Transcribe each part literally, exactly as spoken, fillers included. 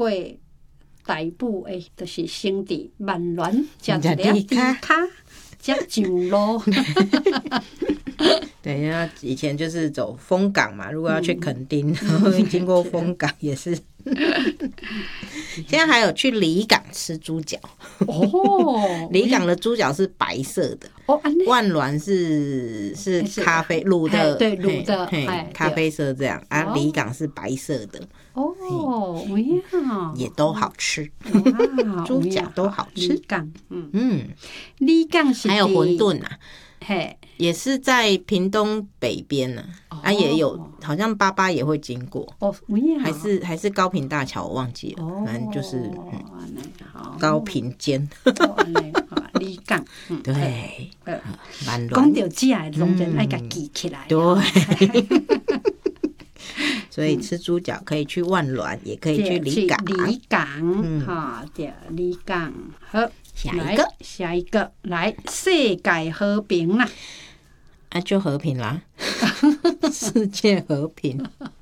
过台埔诶，就是先伫万峦食一粒猪脚，才上路。 对，因为以前就是走丰港嘛，如果要去垦丁，然后经过丰港也是。现在还有去离港吃猪脚哦，离港的猪脚是白色的哦，万峦是是咖啡卤的， 对卤的咖啡色这样啊，离港是白色的哦，哇， 也都好吃，猪脚都好吃。 离港，嗯嗯， 离港是还有馄饨啊。 嘿， 也是在屏东北边呢、啊，哦、啊也有，好像八八也会经过，哦，还是还是高屏大桥，我忘记了，哦、反正就是、嗯、高屏间， 离港， 对，蛮乱。 讲到这个，当然爱甲记起来， 对。所以吃猪脚可以去万峦，也可以去离港。 离港，哈，对，离港好。 下一个， 下一个，来世界和平啦！ 啊，就和平啦，世界和平。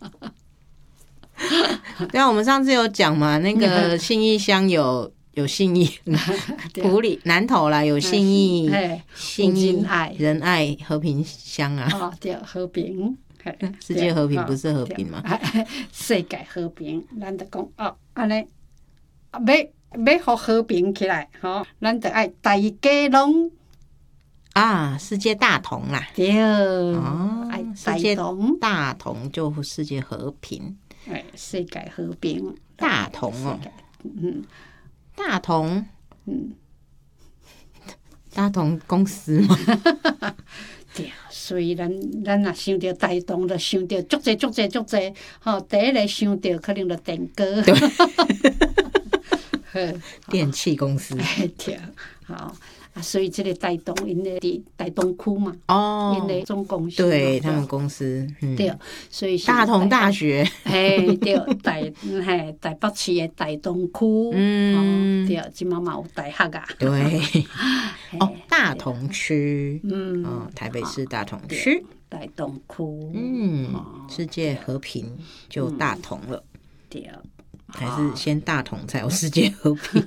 对啊，我们上次有讲嘛，那个信义乡有有信义，埔里南投啦有信义，信义仁爱和平乡啊。 哦，对，和平。 世界和平不是和平吗？ 世界和平，咱就讲哦，安尼要。要互和平起来，吼，咱就爱大家拢啊，世界大同啦， 对， 哦，世界大同就世界和平， 哎，世界和平， 大同哦，嗯，大同，嗯，大同公司嘛， 对，所以咱咱若想到大同，就想到足济足济足济，吼，第一个想到可能就电哥。 电器公司， 对，好啊，所以这个台东因为伫台东区嘛，哦，因为总公司， 对他们公司， 嗯、对，所以大同大学， 嘿，对，台嘿台北市的台东区，嗯，哦、对，即嘛嘛有大学啊， 对，哦，大同区，嗯，哦，台北市大同区， 台东区， 嗯，世界和平就大同了， 嗯、对。 还是先大同才有世界和平。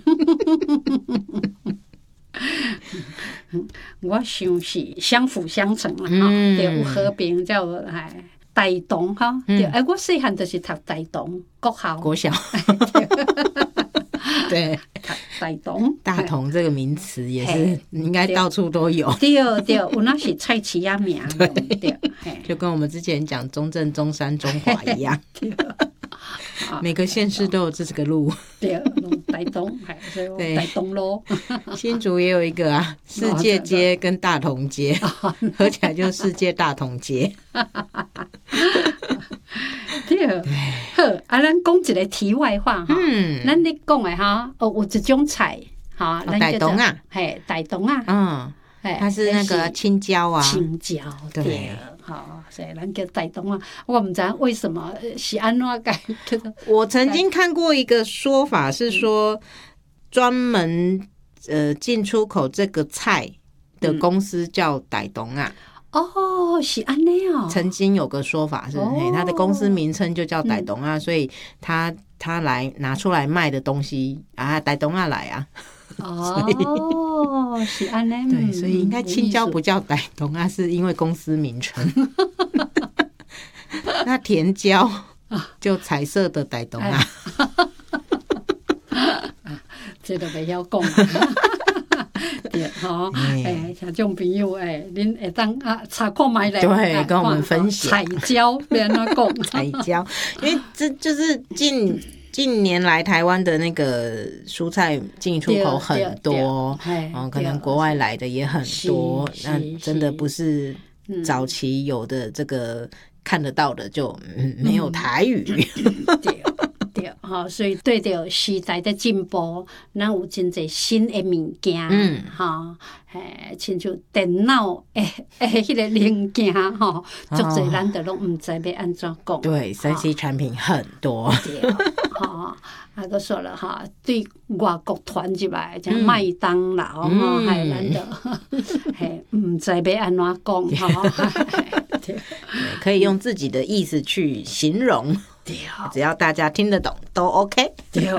我想是相辅相成啦，嗯、对，有和平才有哎台东哈，嗯、对，哎，我细汉就是读台东国校， 国小，对， 台东大同这个名词也是应该到处都有， 对对，有那是菜市仔名，对，对就跟我们之前讲中正、中山、中华一样。每个县市都有这个路， 对，台东，对，台东路。 新竹也有一个啊，世界街跟大同街，合起来就是世界大同街。 对，好，啊，咱讲一个题外话哈，嗯，咱你讲的哈，哦，有一种菜，哈， 台东啊， 嘿，台东啊， 嗯。它是那个青椒啊， 青椒对，好，所以咱叫台东啊。我唔知为什么是安怎改。 我曾经看过一个说法是说，专门呃进出口这个菜的公司叫台东啊。 哦，是安尼哦。 曾经有个说法是，哦、他的公司名称就叫台东啊，嗯、所以他他来拿出来卖的东西啊，台东啊来啊。 哦，是安尼， 对，所以应该青椒不叫台东啊，是因为公司名称。那甜椒就彩色的台东啊， 这都袂晓讲。对，吼，诶，像种朋友诶，恁会当啊查看卖咧， 对，跟我们分享彩椒，要安怎讲？ 彩椒，因为这就是近。近年来台湾的那个蔬菜进出口很多，哦，可能国外来的也很多，那真的不是早期有的这个看得到的就、嗯、没有台语。 对对，吼，所以对着时代的进步，咱有真侪新的物件，嗯，吼，诶，亲像电脑诶诶，迄个零件吼，足侪咱都拢毋知要安怎讲。 对，三 C 产品很多。 对，吼，啊，都说了哈，对外国传入来，像麦当劳吼，还咱都嘿毋知要安怎讲吼。 对，可以用自己的意思去形容。只要大家听得懂都 OK。 对，